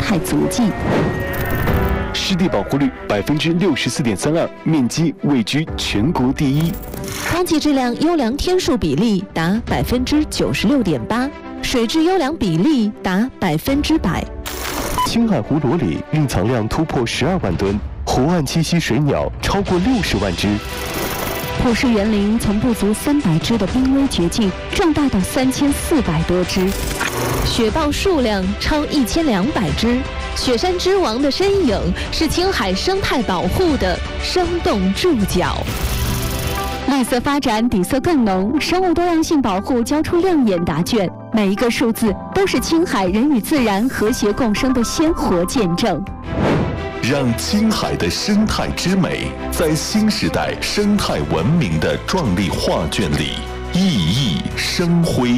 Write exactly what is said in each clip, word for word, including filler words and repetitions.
害足迹。 湿地保护率百分之六十四点三二，面积位居全国第一。 空气质量优良天数比例达百分之九十六点八，水质优良比例达百分之百。 青海湖裸里蕴藏量突破十二万吨，湖岸栖息水鸟超过六十万只。 普氏园林从不足三百只的濒危绝境壮大到三千四百多只，雪豹数量超一千两百只。雪山之王的身影是青海生态保护的生动注脚。绿色发展底色更浓，生物多样性保护交出亮眼答卷，每一个数字都是青海人与自然和谐共生的鲜活见证。 让青海的生态之美在新时代生态文明的壮丽画卷里熠熠生辉。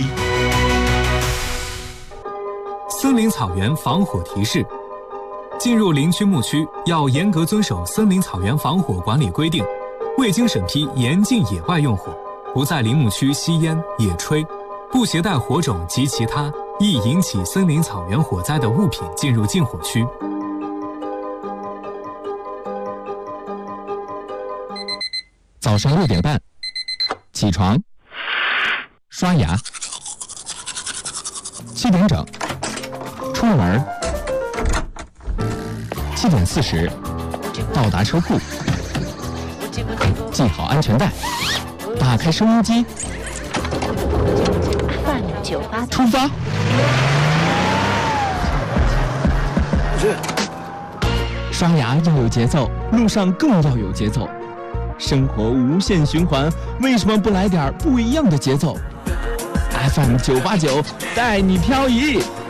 森林草原防火提示：进入林区牧区要严格遵守森林草原防火管理规定，未经审批严禁野外用火，不在林牧区吸烟、野炊，不携带火种及其他易引起森林草原火灾的物品进入禁火区。 早上六点半，起床，刷牙，七点整，出门。七点四十，到达车库，系好安全带，打开收音机，出发。刷牙要有节奏，路上更要有节奏。生活无限循环，为什么不来点不一样的节奏 ？F M 九八九带你漂移。